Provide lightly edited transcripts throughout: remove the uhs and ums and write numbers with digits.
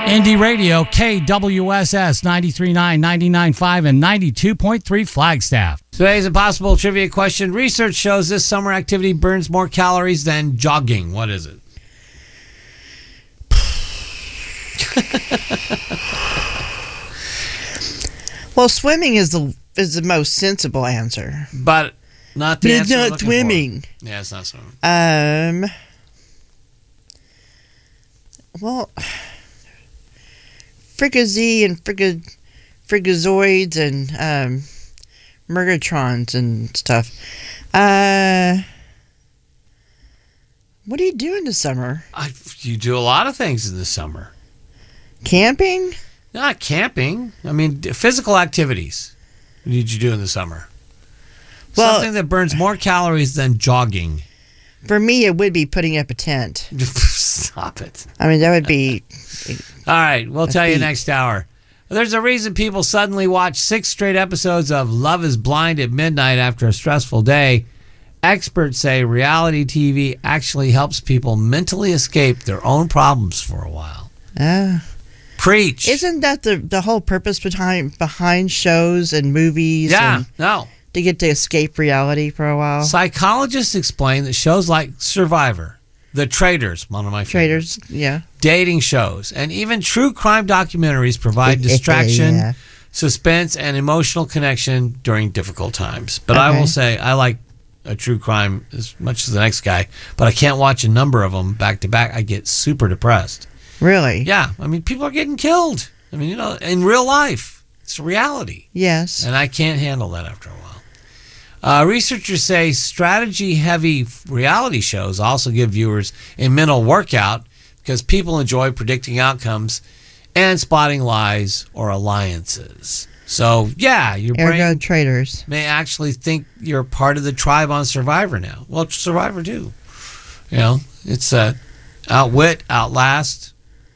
Indie Radio, KWSS 93.9, 99.5, and 92.3 Flagstaff. Today's impossible trivia question. Research shows this summer activity burns more calories than jogging. What is it? Well, swimming is the most sensible answer. But not the answer. It's not swimming. For. Yeah, it's not swimming. Well, Frigazine and Frigazoids and Murgatrons and stuff. What do you do in the summer? You do a lot of things in the summer. Camping? Not camping. I mean, physical activities. What did you do in the summer? Well, something that burns more calories than jogging. For me, it would be putting up a tent. Stop it. I mean, that would be... All right, we'll tell you next hour. There's a reason people suddenly watch 6 straight episodes of Love is Blind at midnight after a stressful day. Experts say reality TV actually helps people mentally escape their own problems for a while. Preach. Isn't that the whole purpose behind shows and movies? Yeah, no. To get to escape reality for a while? Psychologists explain that shows like Survivor, The Traitors, one of my favorites. Yeah. Dating shows, and even true crime documentaries provide distraction, suspense, and emotional connection during difficult times. But I will say, I like a true crime as much as the next guy, but I can't watch a number of them back to back. I get super depressed. Really? Yeah. I mean, people are getting killed. I mean, in real life. It's a reality. Yes. And I can't handle that after a while. Researchers say strategy-heavy reality shows also give viewers a mental workout because people enjoy predicting outcomes and spotting lies or alliances. So, yeah, your brain traitors may actually think you're part of the tribe on Survivor now. Well, Survivor too. It's outwit, outlast,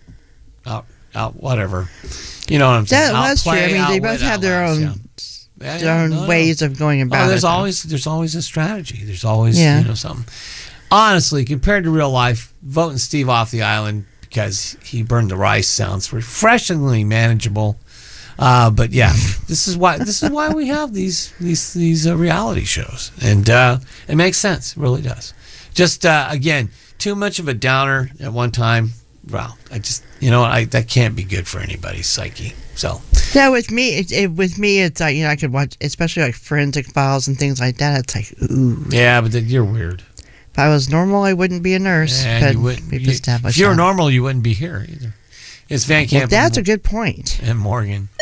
out whatever. You know what I'm saying? That's true. I mean, they both have their own ways of going about there's it. There's always a strategy. There's always something. Honestly, compared to real life, voting Steve off the island because he burned the rice sounds refreshingly manageable. But yeah, this is why we have these reality shows, and it makes sense. It really does. Just again, too much of a downer at one time. Well, that can't be good for anybody's psyche. So yeah, with me, it's like I could watch, especially like Forensic Files and things like that. It's like ooh. Yeah, but then you're weird. If I was normal, I wouldn't be a nurse. And if you were normal, you wouldn't be here either. It's Van Camp. Well, that's a good point. And Morgan.